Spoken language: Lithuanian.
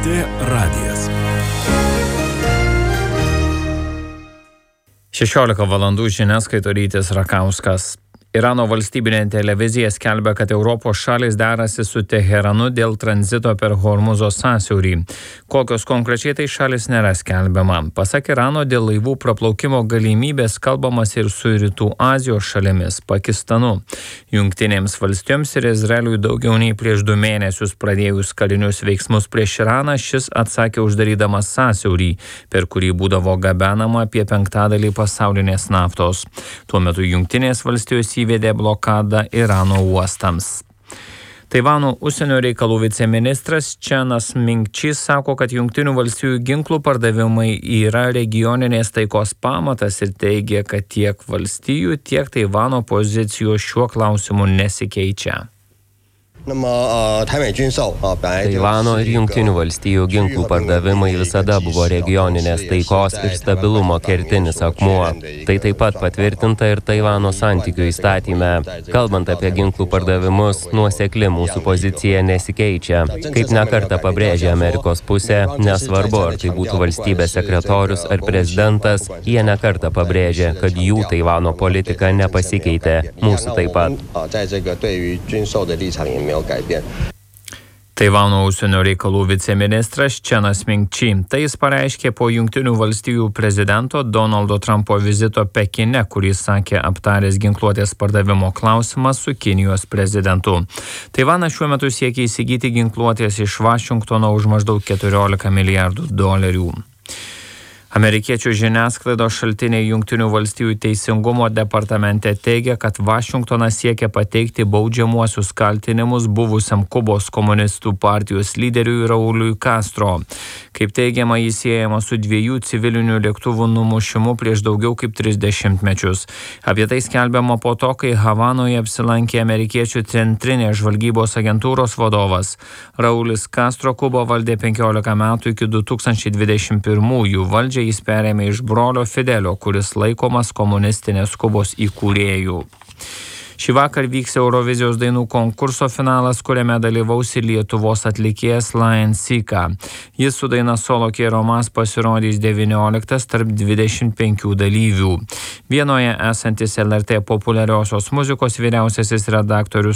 LRT radijas. 16 valandų žinias skaito Rytis Rakauskas. Irano valstybinė televizija skelbia, kad Europos šalys derasi su Teheranu dėl tranzito per Hormuzo sąsiaurį. Kokios konkrečiai tai šalis nėra skelbiama. Pasak Irano, dėl laivų praplaukimo galimybės kalbamas ir su Rytų Azijos šalimis, Pakistanu. Jungtinėms valstijoms ir Izraeliui daugiau nei prieš 2 mėnesius pradėjus karinius veiksmus prieš Iraną, šis atsakė uždarydamas sąsiaurį, per kurį būdavo gabenama apie 1/5 pasaulinės naftos. Tuo metu Jungtinės valstijos įvedė blokadą Irano uostams. Taivano užsienio reikalų viceministras Chenas Mingchi sako, kad Jungtinių valstijų ginklų pardavimai yra regioninės taikos pamatas ir teigia, kad tiek valstijų, tiek Taivano pozicijos šiuo klausimu nesikeičia. Taivano ir Jungtinių valstijų ginklų pardavimai visada buvo regioninės taikos ir stabilumo kertinis akmuo. Tai taip pat patvirtinta ir Taivano santykių įstatyme. Kalbant apie ginklų pardavimus, nuosekli mūsų pozicija nesikeičia. Kaip nekartą pabrėžė Amerikos pusė, nesvarbu, ar tai būtų valstybės sekretorius ar prezidentas, jie nekartą pabrėžė, kad jų Taivano politika nepasikeitė. Mūsų taip pat. Taivano užsienio reikalų viceministras Chenas Mingchi. Tai jis pareiškė po Jungtinių valstijų prezidento Donaldo Trumpo vizito Pekine, kurį sakė aptaręs ginkluotės pardavimo klausimą su Kinijos prezidentu. Taivanas šiuo metu siekia įsigyti ginkluotės iš Vašingtono už maždaug $14 milijardų. Amerikiečių žiniasklaidos šaltiniai Jungtinių valstijų teisingumo departamente teigia, kad Vašingtonas siekia pateikti baudžiamuosius kaltinimus buvusiam Kubos komunistų partijos lyderiui Rauliui Castro. Kaip teigiama, jis siejama su 2 civilinių lėktuvų numušimu prieš daugiau kaip 30 mečius. Apie tai skelbiama po to, kai Havanoje apsilankė amerikiečių centrinės žvalgybos agentūros vadovas. Raulis Castro Kubą valdė 15 metų iki 2021-ųjų. Valdžią jis perėmė iš brolio Fidelio, kuris laikomas komunistinės Kubos įkūrėjų. Šį vakar vyks Eurovizijos dainų konkurso finalas, kuriame dalyvaus ir Lietuvos atlikėjas Lion Sika. Jis su daina Solo Quiero Más pasirodys 19 tarp 25 dalyvių. Vienoje esantis LRT populiariosios muzikos vyriausiasis redaktorius